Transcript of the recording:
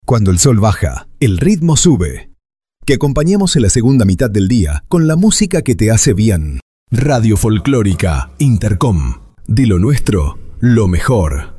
Cuando el sol baja, el ritmo sube. Que acompañemos en la segunda mitad del día con la música que te hace bien. Radio Folclórica Intercom. De lo nuestro, lo mejor.